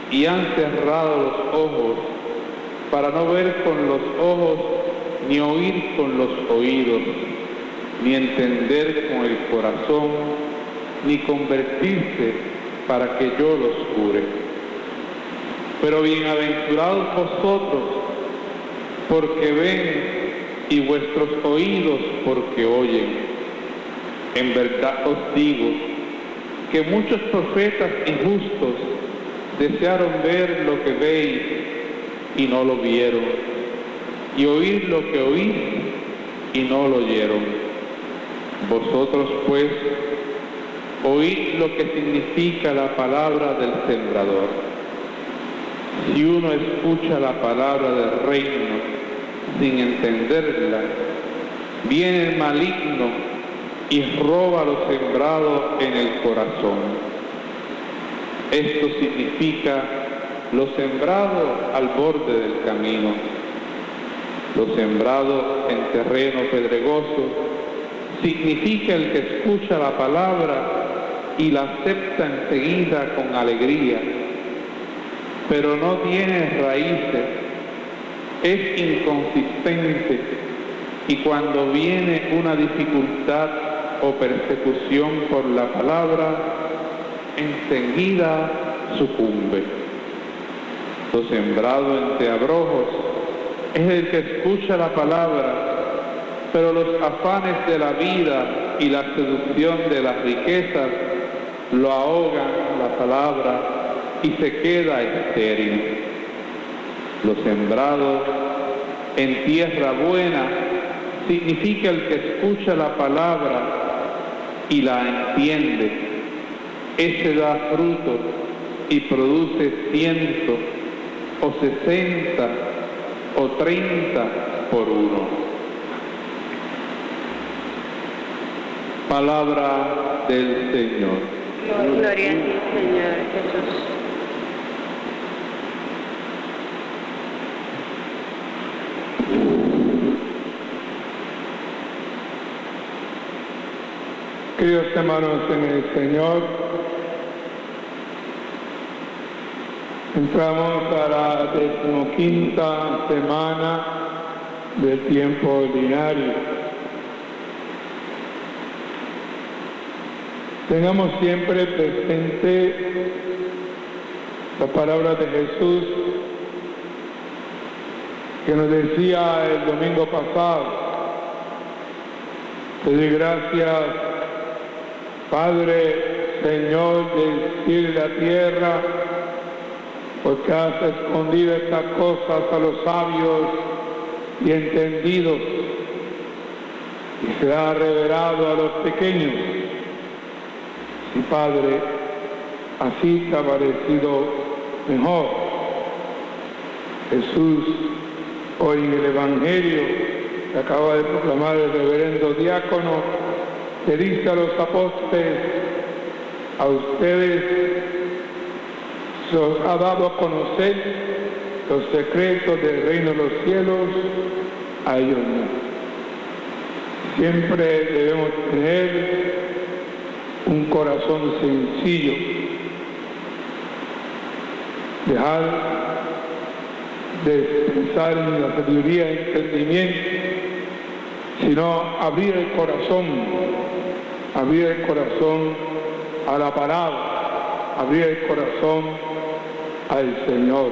y han cerrado los ojos para no ver con los ojos, ni oír con los oídos, ni entender con el corazón, ni convertirse para que yo los cure. Pero bienaventurados vosotros, porque ven, y vuestros oídos porque oyen. En verdad os digo que muchos profetas y justos desearon ver lo que veis y no lo vieron, y oír lo que oís y no lo oyeron. Vosotros pues oíd lo que significa la palabra del sembrador. Si uno escucha la palabra del reino sin entenderla, viene el maligno y roba lo sembrado en el corazón. Esto significa lo sembrado al borde del camino, lo sembrado en terreno pedregoso. Significa el que escucha la palabra y la acepta enseguida con alegría, pero no tiene raíces, es inconsistente, y cuando viene una dificultad o persecución por la palabra, enseguida sucumbe. Lo sembrado entre abrojos es el que escucha la palabra, pero los afanes de la vida y la seducción de las riquezas lo ahogan la palabra y se queda estéril. Lo sembrado en tierra buena significa el que escucha la palabra y la entiende. Ese da fruto y produce 100 o 60 o 30 por uno. Palabra del Señor. Gloria a ti, Señor Jesús. Queridos hermanos en el Señor, entramos a la 15ª semana del tiempo ordinario. Tengamos siempre presente la palabra de Jesús que nos decía el domingo pasado: te doy gracias, Padre, Señor del cielo y la tierra, porque has escondido estas cosas a los sabios y entendidos y se ha revelado a los pequeños. Y Padre, así te ha parecido mejor. Jesús, hoy en el Evangelio que acaba de proclamar el reverendo diácono, le dice a los apóstoles: a ustedes se os ha dado a conocer los secretos del reino de los cielos, a ellos no. Siempre debemos tener un corazón sencillo, dejar de pensar en la sabiduría y entendimiento, sino abrir el corazón a la palabra, abrir el corazón al Señor.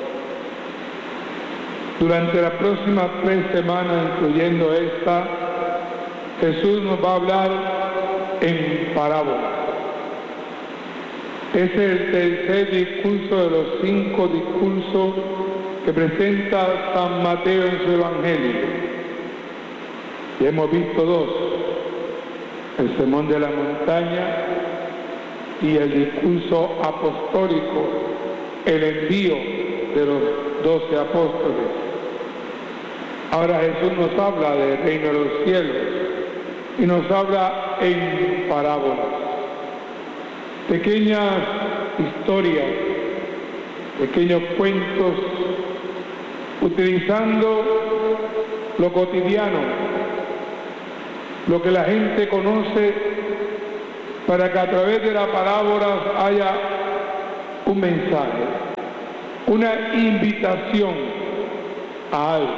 Durante las próximas 3 semanas, incluyendo esta, Jesús nos va a hablar en parábolas. Es el tercer discurso de los 5 discursos que presenta San Mateo en su Evangelio. Y hemos visto 2, el Sermón de la Montaña y el discurso apostólico, el envío de los 12 apóstoles. Ahora Jesús nos habla del reino de los cielos y nos habla en parábolas, pequeñas historias, pequeños cuentos, utilizando lo cotidiano, lo que la gente conoce, para que a través de las parábolas haya un mensaje. una invitación a algo.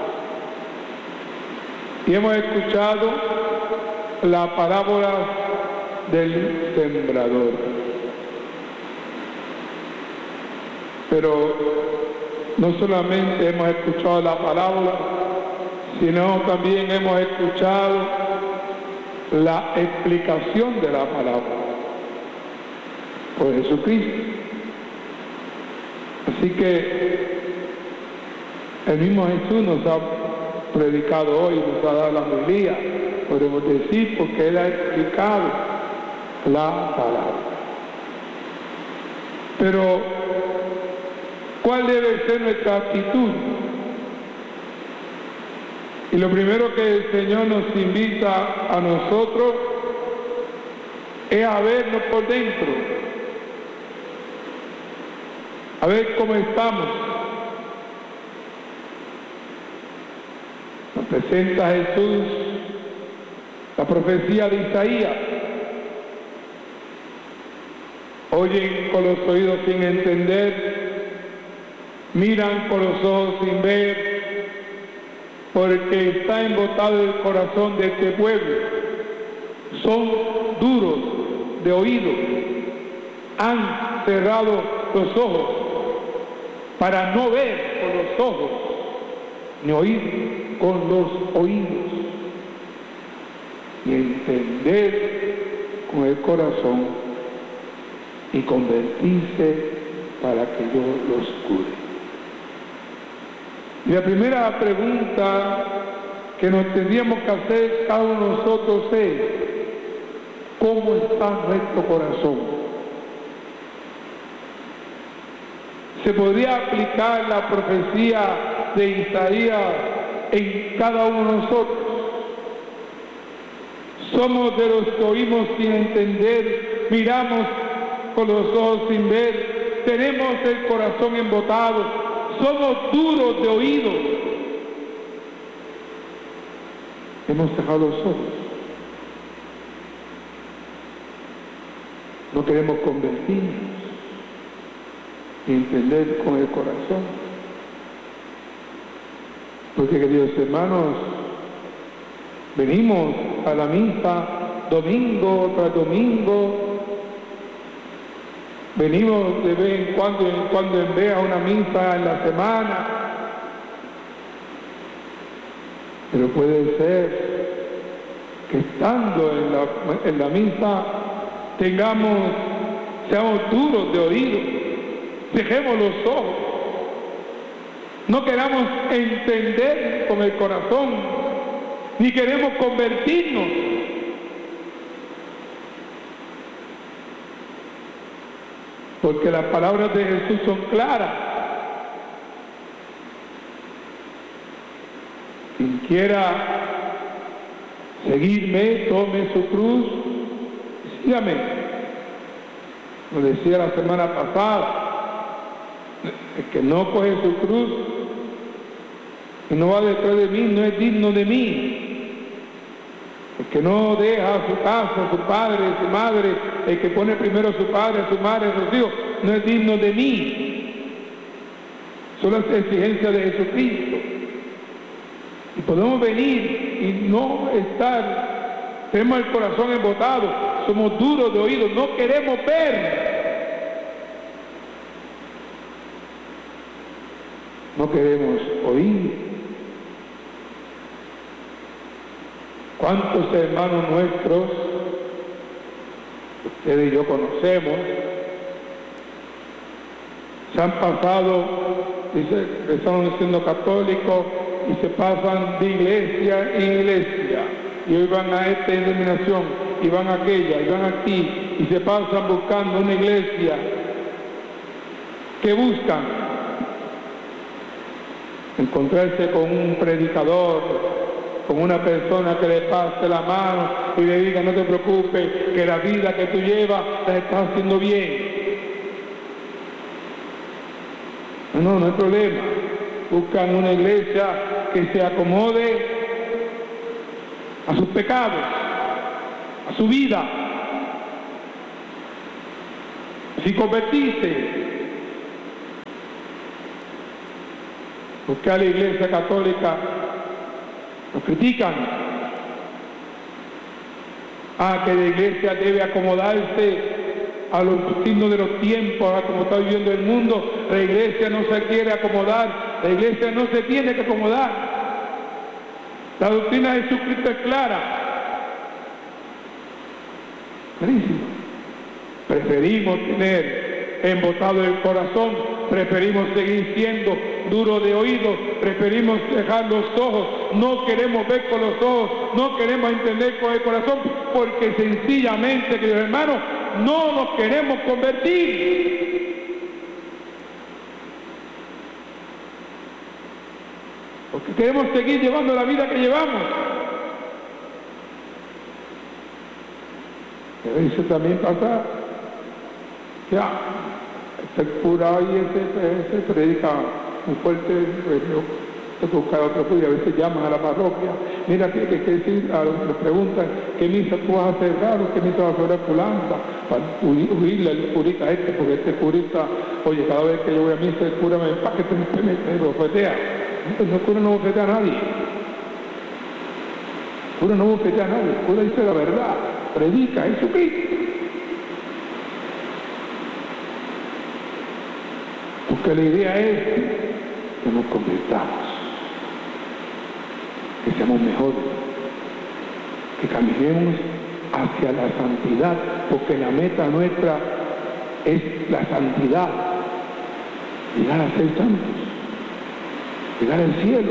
Y hemos escuchado la parábola del sembrador. Pero no solamente hemos escuchado la parábola, sino también hemos escuchado la explicación de la parábola por Jesucristo. Así que el mismo Jesús nos ha predicado hoy, nos ha dado la homilía, podemos decir, porque Él ha explicado la palabra. Pero, ¿cuál debe ser nuestra actitud? Y lo primero que el Señor nos invita a nosotros es a vernos por dentro, a ver cómo estamos. Nos presenta Jesús la profecía de Isaías. Oyen con los oídos sin entender, miran con los ojos sin ver, porque está embotado el corazón de este pueblo. Son duros de oído, han cerrado los ojos para no ver con los ojos, ni oír con los oídos, y entender con el corazón y convertirse para que yo los cure. Y la primera pregunta que nos tendríamos que hacer cada uno de nosotros es: ¿cómo está nuestro corazón? ¿Se podría aplicar la profecía de Isaías en cada uno de nosotros? Somos de los que oímos sin entender, miramos con los ojos sin ver, tenemos el corazón embotado, somos duros de oído. Hemos cerrado los ojos. No queremos convertirnos y entender con el corazón. Porque, queridos hermanos, venimos a la misa domingo tras domingo. Venimos de vez en cuando en vez a una misa en la semana. Pero puede ser que estando en la misa seamos duros de oído, dejemos los ojos, no queramos entender con el corazón, ni queremos convertirnos. Porque las palabras de Jesús son claras. Quien quiera seguirme, tome su cruz y sígame. Lo decía la semana pasada, el que no coge su cruz y no va detrás de mí, no es digno de mí. El que no deja su casa, su padre, su madre, el que pone primero a su padre, a su madre, a sus hijos, no es digno de mí. Son las exigencias de Jesucristo. Y podemos venir y no estar, tenemos el corazón embotado, somos duros de oído, no queremos ver. No queremos oír. ¿Cuántos hermanos nuestros, ustedes y yo conocemos, se han pasado, empezaron siendo católicos y se pasan de iglesia en iglesia, y hoy van a esta denominación, y van a aquella, y van aquí, y se pasan buscando una iglesia? ¿Qué buscan? Encontrarse con un predicador, con una persona que le pase la mano y le diga: no te preocupes, que la vida que tú llevas la estás haciendo bien. No hay problema. Buscan una iglesia que se acomode a sus pecados, a su vida, sin convertirse. Porque a la Iglesia Católica nos critican. Que la Iglesia debe acomodarse a los signos de los tiempos, a como está viviendo el mundo. La Iglesia no se quiere acomodar, la Iglesia no se tiene que acomodar. La doctrina de Jesucristo es clara. Clarísimo. Preferimos tener embotado el corazón, preferimos seguir siendo duros de oído, preferimos dejar los ojos, no queremos ver con los ojos, no queremos entender con el corazón, porque sencillamente, queridos hermanos, no nos queremos convertir. Porque queremos seguir llevando la vida que llevamos. Pero eso también pasa, ya, este cura y ese predica muy fuerte, pues yo tengo que buscar otro cura y a veces llaman a la parroquia, mira que decir, nos preguntan, ¿qué misa tú vas a celebrar o qué misa vas a celebrar fulano? Para huirle al curita porque este curita, oye, cada vez que yo voy a misa el cura me empaqueta, me bofetea. Entonces el cura no bofetea a nadie. El cura no bofetea a nadie, el cura dice la verdad, predica a Jesucristo. Porque la idea es que nos convirtamos, que seamos mejores, que caminemos hacia la santidad, porque la meta nuestra es la santidad, llegar a ser santos, llegar al cielo.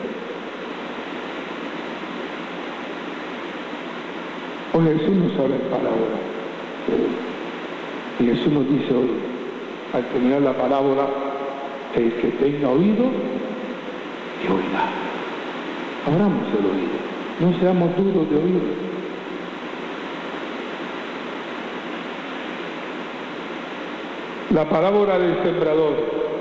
Hoy Jesús nos habla en parábola, y Jesús nos dice hoy, al terminar la parábola, el que tenga oído, que oiga. Abramos el oído, no seamos duros de oído. La parábola del sembrador.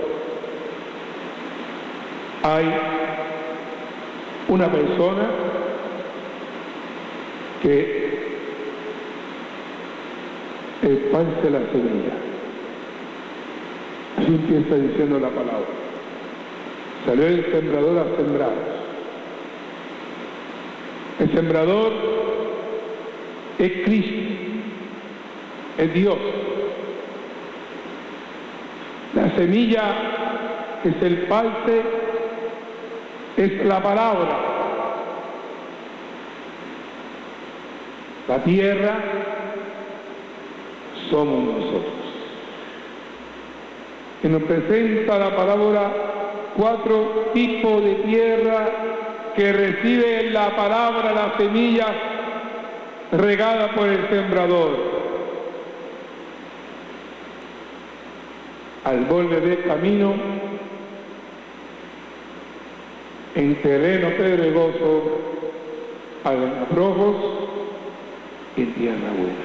Hay una persona que esparce la semilla. Así empieza diciendo la palabra. Salió el sembrador a sembrar. El sembrador es Cristo, es Dios. La semilla que se esparce es la palabra. La tierra somos nosotros. Que nos presenta la parábola 4 tipos de tierra que recibe la palabra, la semilla regada por el sembrador. Al borde del camino, en terreno pedregoso, algarrobos y en tierra buena.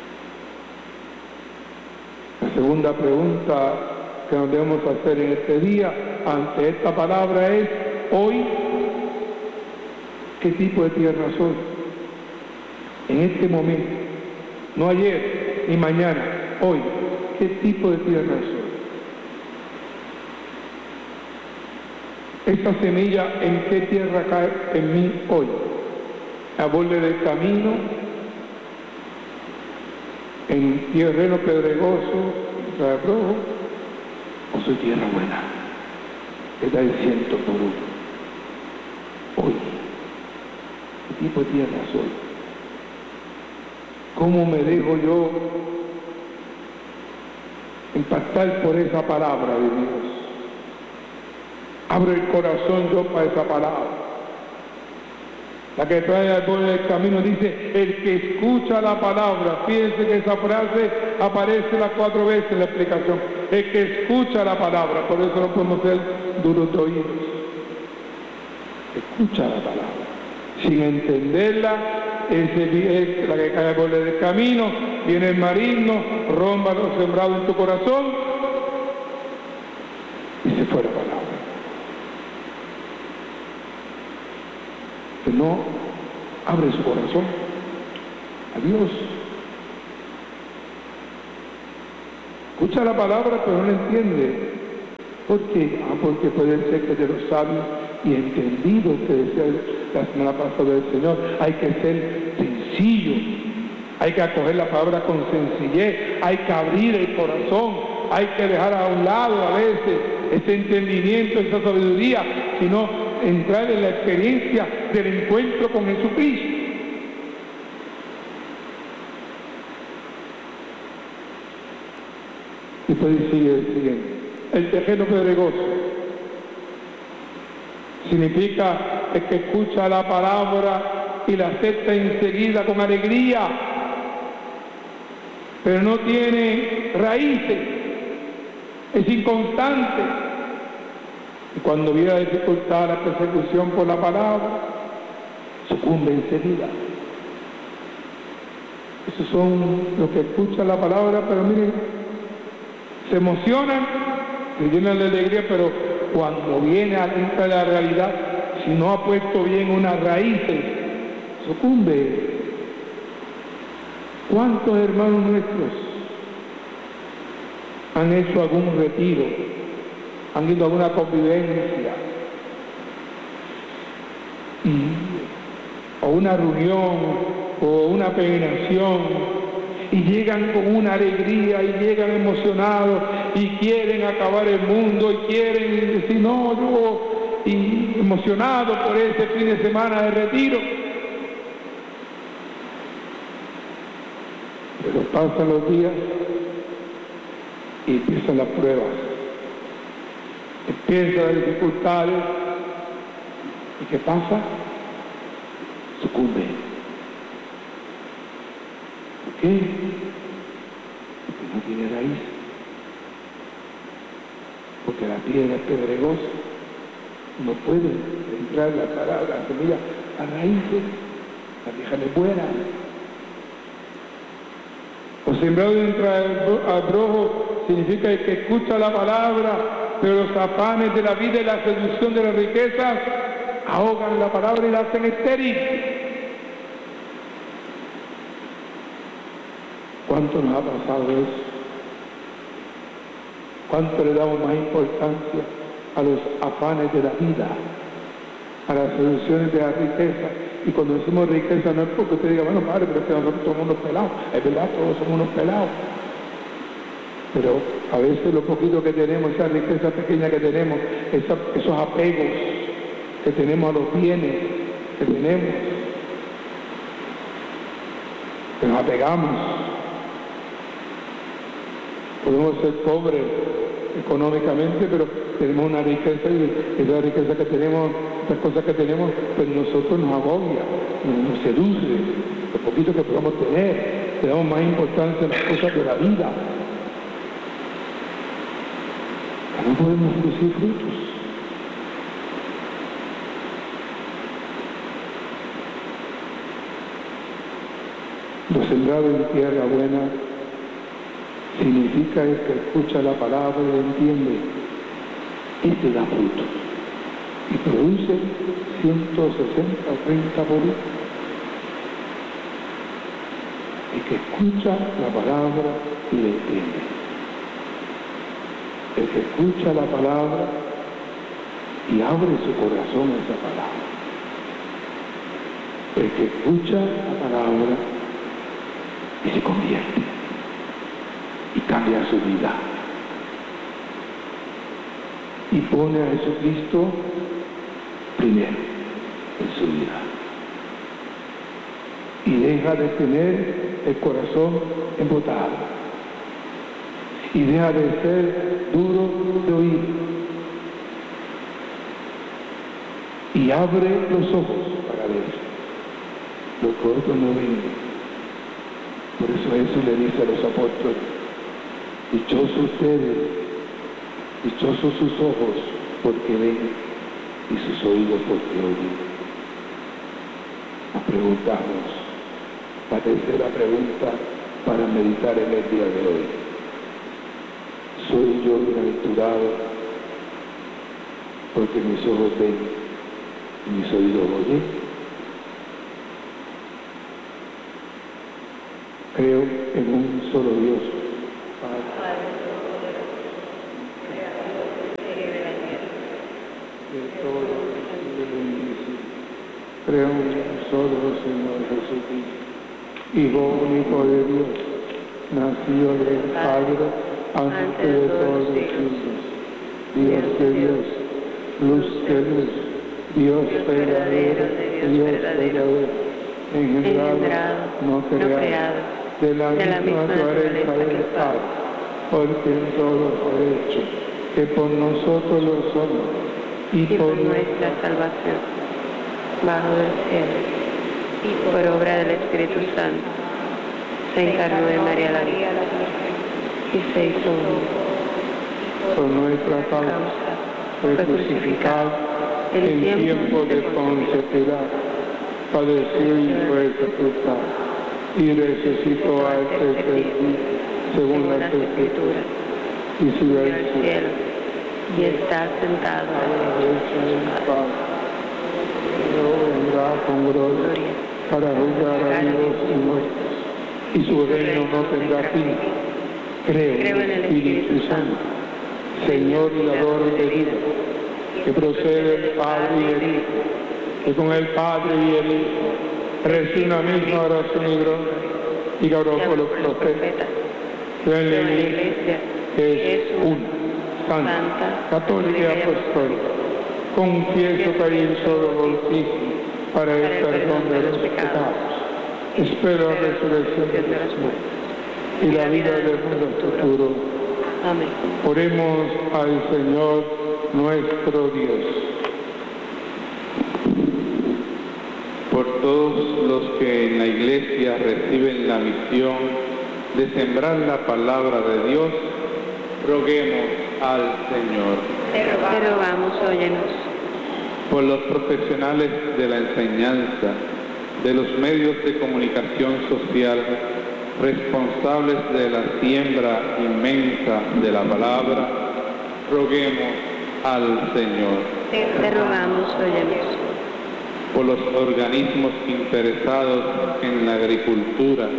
La segunda pregunta que nos debemos hacer en este día ante esta palabra es, hoy, ¿qué tipo de tierra soy? En este momento, no ayer ni mañana, hoy, ¿qué tipo de tierra soy? Esta semilla, ¿en qué tierra cae en mí hoy? ¿A borde del camino? ¿En terreno pedregoso, rojo? ¿O soy tierra buena? Que da el 100 por 1. Hoy, ¿qué tipo de tierra soy? ¿Cómo me dejo yo impactar por esa palabra de Dios? Abro el corazón yo para esa palabra. La que trae al borde del camino dice, el que escucha la palabra. Fíjense que esa frase aparece las 4 veces en la explicación. El que escucha la palabra, por eso no podemos ser duros de oídos. Escucha la palabra. Sin entenderla, es la que cae al borde del camino, viene el maligno, rompa lo sembrado en tu corazón y se fue la palabra. Que no abre su corazón a Dios. Escucha la palabra pero no la entiende. ¿Por qué? Porque puede ser que de los sabios y entendidos que decía la semana pasada del Señor, hay que ser sencillo, hay que acoger la palabra con sencillez, hay que abrir el corazón, hay que dejar a un lado a veces ese entendimiento, esa sabiduría, sino entrar en la experiencia del encuentro con Jesucristo. Y después sigue el siguiente. El terreno pedregoso significa el que escucha la palabra y la acepta enseguida con alegría, pero no tiene raíces, es inconstante. Y cuando viene la dificultad, la persecución por la palabra, sucumbe enseguida. Esos son los que escuchan la palabra, pero miren, se emocionan, se llenan de alegría, pero cuando viene a entrar la realidad, si no ha puesto bien unas raíces, sucumbe. ¿Cuántos hermanos nuestros han hecho algún retiro, han ido a alguna convivencia, o una reunión, o una peregrinación, y llegan con una alegría y llegan emocionados y quieren acabar el mundo y quieren decir no, yo, y emocionados por ese fin de semana de retiro? Pero pasan los días y empiezan las pruebas, empiezan las dificultades, y ¿qué pasa? Sucumbe. ¿Por qué? Porque no tiene raíz. Porque la piedra es pedregosa. No puede entrar la palabra, la semilla, a raíces. Las viejas le vuelan. O sembrado dentro al brojo significa el que escucha la palabra, pero los afanes de la vida y la seducción de las riquezas ahogan la palabra y la hacen estéril. ¿Cuánto nos ha pasado eso? ¿Cuánto le damos más importancia a los afanes de la vida, a las seducciones de la riqueza? Y cuando decimos riqueza no es porque usted diga, bueno, padre, pero es que nosotros somos unos pelados. Es verdad, todos somos unos pelados. Pero a veces lo poquito que tenemos, esa riqueza pequeña que tenemos, esos apegos que tenemos a los bienes que tenemos, que nos apegamos. Podemos ser pobres económicamente, pero tenemos una riqueza y esa riqueza que tenemos, esas cosas que tenemos, pues nosotros nos agobia, nos seduce, lo poquito que podamos tener, le damos más importancia a las cosas de la vida. No podemos producir frutos. Lo sembrado en tierra buena significa el que escucha la palabra y la entiende. Este da fruto y produce 160 o 30 por uno. El que escucha la palabra y la entiende. El que escucha la palabra y abre su corazón a esa palabra. El que escucha la palabra y se convierte y cambia su vida y pone a Jesucristo primero en su vida y deja de tener el corazón embotado y deja de ser duro de oír y abre los ojos para ver lo que otros no ven. Por eso Jesús le dice a los apóstoles, dichosos ustedes, dichosos sus ojos porque ven y sus oídos porque oyen. Nos preguntamos, la tercera pregunta para meditar en el día de hoy. ¿Soy yo bienaventurado porque mis ojos ven y mis oídos oyen? Creo en un solo Dios, Padre, de todo y bendice. Creo en un solo Señor Jesucristo, Hijo único de Dios, nacido del Padre antes de todos los siglos, Dios de Dios, luz de luz, Dios verdadero de Dios verdadero, engendrado, no creado, de la misma naturaleza del Padre, porque en todo fue hecho, que por nosotros los hombres y por nuestra salvación, bajo del cielo, y por obra del Espíritu Santo, se encarnó de María la Virgen y se hizo hombre. Por nuestra causa fue crucificado en tiempo de Poncio Pilato, padeció y fue sepultado, y resucitó al tercer día, según las Escrituras, y subió al cielo, y está sentado a la derecha del Padre. Luego vendrá con gloria para juzgar a vivos y muertos, y su reino no tendrá fin. Creo en el Espíritu Santo, Señor y dador de vida, que procede del Padre y del Hijo, que con el Padre y el Hijo recibe una misma oración y gloria, y que habló por los profetas. Creo en la Iglesia, que es una, santa, católica y apostólica. Confieso que hay un solo bautismo para el perdón de los pecados. Espero la resurrección de los muertos y la vida del mundo futuro. Amén. Oremos al Señor nuestro Dios. Por todos los que en la Iglesia reciben la misión de sembrar la palabra de Dios, roguemos al Señor. Te rogamos, óyenos. Por los profesionales de la enseñanza, de los medios de comunicación social, responsables de la siembra inmensa de la palabra, roguemos al Señor. Te rogamos, óyenos. Por los organismos interesados en la agricultura,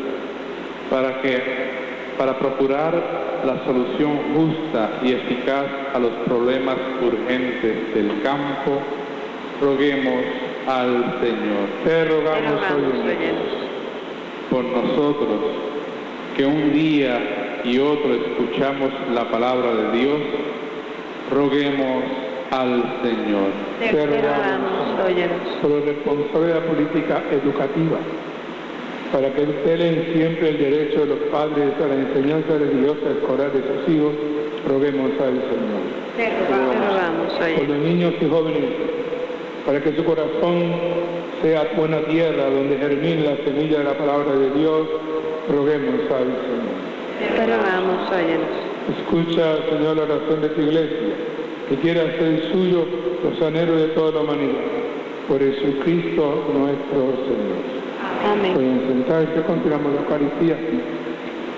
para procurar la solución justa y eficaz a los problemas urgentes del campo, roguemos al Señor. Te rogamos, óyenos. Por nosotros, que un día y otro escuchamos la palabra de Dios, roguemos al Señor. Te rogamos, óyenos. Por los responsables de la política educativa, para que velen siempre el derecho de los padres a la enseñanza religiosa escolar de sus hijos, roguemos al Señor. Te rogamos, Por óyenos. los niños y jóvenes, para que su corazón sea buena tierra donde germine la semilla de la palabra de Dios, roguemos al Señor. Te rogamos, óyenos. Escucha, Señor, la oración de tu iglesia, que quiere hacer suyo los anhelos de toda la humanidad. Por Jesucristo nuestro Señor. Amén. Pueden sentarse, continuamos la Eucaristía.